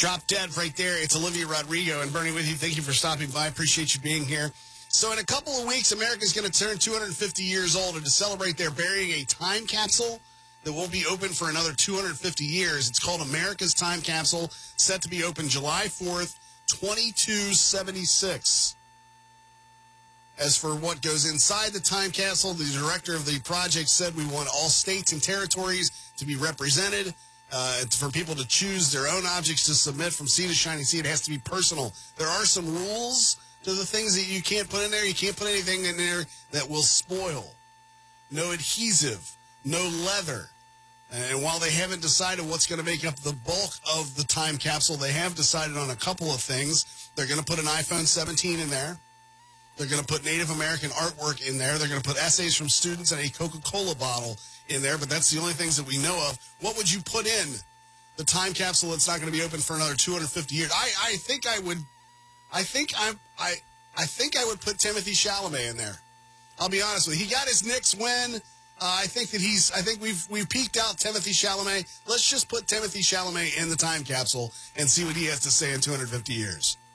Drop Dead right there. It's Olivia Rodrigo and Bernie with you. Thank you for stopping by. Appreciate you being here. So in a couple of weeks, America's going to turn 250 years old, and to celebrate, they're burying a time capsule that won't be open for another 250 years. It's called America's Time Capsule, set to be open July 4th, 2276. As for what goes inside the time capsule, the director of the project said we want all states and territories to be represented. For people to choose their own objects to submit from sea to shining sea. It has to be personal. There are some rules to the things that you can't put in there. You can't put anything in there that will spoil. No adhesive, no leather. And while they haven't decided what's going to make up the bulk of the time capsule, they have decided on a couple of things. They're going to put an iPhone 17 in there. They're going to put Native American artwork in there. They're going to put essays from students and a Coca-Cola bottle in there, but that's the only things that we know of. What would you put in the time capsule that's not going to be open for another 250 years? I think I would put Timothy Chalamet in there. I'll be honest with you. He got his Knicks win. I think we've peaked out Timothy Chalamet. Let's just put Timothy Chalamet in the time capsule and see what he has to say in 250 years.